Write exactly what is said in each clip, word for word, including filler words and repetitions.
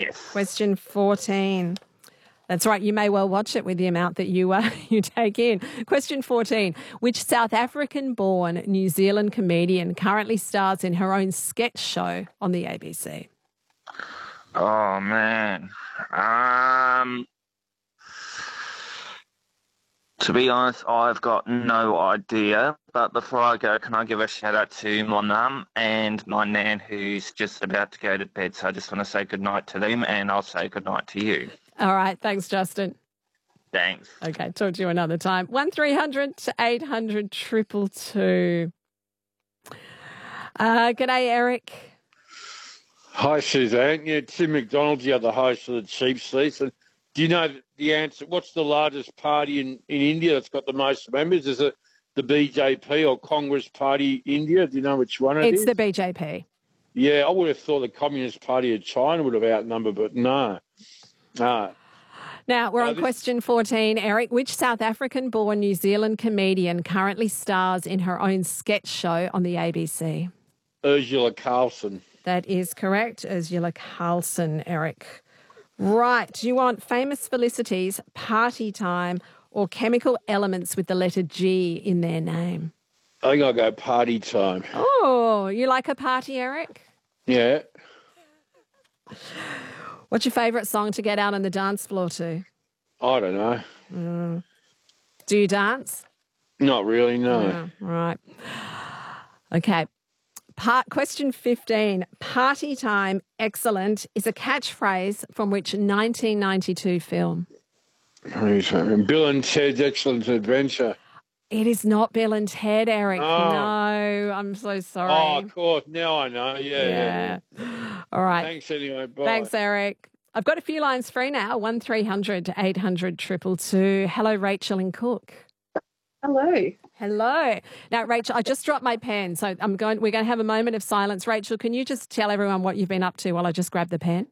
Yes. Question fourteen. That's right. You may well watch it with the amount that you uh, you take in. Question fourteen. Which South African-born New Zealand comedian currently stars in her own sketch show on the A B C? Oh, man. Um, to be honest, I've got no idea. But before I go, can I give a shout-out to my mum and my nan who's just about to go to bed? So I just want to say goodnight to them, and I'll say goodnight to you. All right. Thanks, Justin. Thanks. Okay. Talk to you another time. one three hundred eight hundred two two two. Uh, g'day, Eric. Hi, Suzanne. Yeah, Tim McDonald's the other host of the Cheap Seats. And do you know the answer? What's the largest party in, in India that's got the most members? Is it the B J P or Congress Party India? Do you know which one it It's is? the B J P. Yeah, I would have thought the Communist Party of China would have outnumbered, but no. No. Now, we're No, on this- question fourteen. Eric, which South African-born New Zealand comedian currently stars in her own sketch show on the A B C? Ursula Carlson. That is correct. Ursula Carlson, Eric. Right. Do you want famous felicities, party time, or chemical elements with the letter G in their name? I think I'll go party time. Oh, you like a party, Eric? Yeah. What's your favourite song to get out on the dance floor to? I don't know. Mm. Do you dance? Not really, no. Yeah, right. Okay. Part, question fifteen. Party time, excellent, is a catchphrase from which nineteen ninety-two film? Bill and Ted's Excellent Adventure. It is not Bill and Ted, Eric. Oh. No, I'm so sorry. Oh, of course. Now I know. Yeah. yeah. Yeah. All right. Thanks anyway. Bye. Thanks, Eric. I've got a few lines free now. one three hundred eight hundred two two two. Hello, Rachel and Cook. Hello. Hello. Now, Rachel, I just dropped my pen, so I'm going. We're going to have a moment of silence. Rachel, can you just tell everyone what you've been up to while I just grab the pen?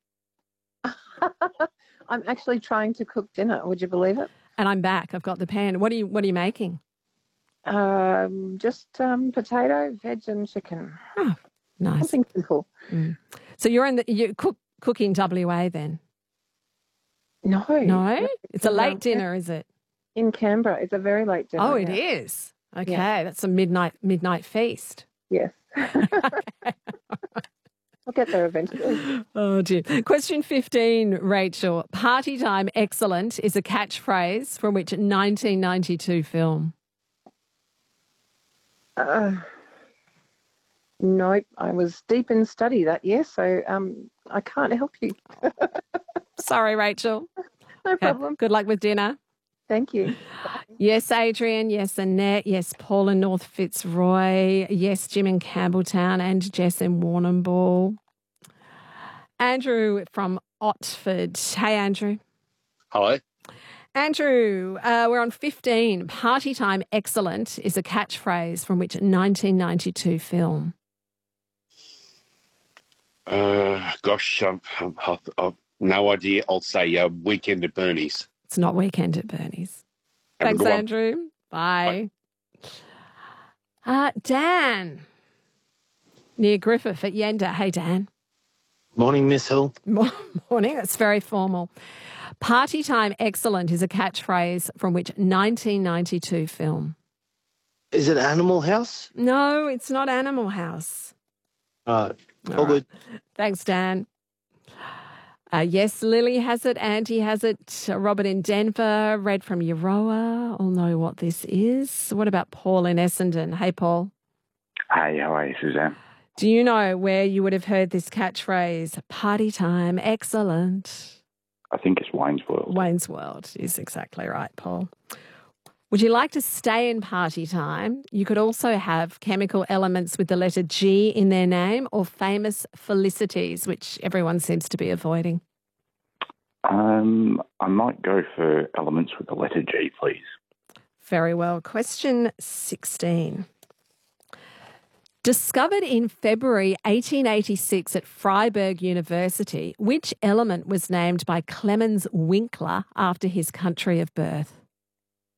I'm actually trying to cook dinner. Would you believe it? And I'm back. I've got the pen. What are you What are you making? Um, just um, potato, veg, and chicken. Oh, nice. Something simple. Mm. So you're in the you cook cooking W A then? No, No, it's a No. late dinner, is it? in Canberra. It's a very late dinner. Oh, it yeah. is. Okay, Yeah. that's a midnight midnight feast. Yes. I'll get there eventually. Oh, dear. Question fifteen, Rachel. Party time, excellent, is a catchphrase from which nineteen ninety-two film? Uh, nope. I was deep in study that year, so um, I can't help you. Sorry, Rachel. No Okay, problem. good luck with dinner. Thank you. Yes, Adrian. Yes, Annette. Yes, Paul in North Fitzroy. Yes, Jim in Campbelltown and Jess in Warrnambool. Andrew from Otford. Hey, Andrew. Hi. Andrew, uh, we're on fifteen. Party time, excellent, is a catchphrase from which nineteen ninety-two film? Uh, gosh, I've, I've, I've no idea. I'll say uh, Weekend at Bernie's. It's not Weekend at Bernie's. Have a Thanks, good one. Andrew. Bye. Uh, Dan, near Griffith at Yenda. Hey, Dan. Morning, Miss Hill. Morning. That's very formal. Party time, excellent, is a catchphrase from which nineteen ninety-two film? Is it Animal House? No, it's not Animal House. Uh, all All right. good. Thanks, Dan. Uh, yes, Lily has it. Andy has it. Uh, Robert in Denver. Red from Euroa. I'll know what this is. What about Paul in Essendon? Hey, Paul. Hey, how are you, Suzanne? Do you know where you would have heard this catchphrase? Party time, excellent. I think it's Wayne's World. Wayne's World is exactly right, Paul. Would you like to stay in party time? You could also have chemical elements with the letter G in their name or famous felicities, which everyone seems to be avoiding. Um, I might go for elements with the letter G, please. Very well. Question sixteen. Discovered in February eighteen eighty-six at Freiburg University, which element was named by Clemens Winkler after his country of birth?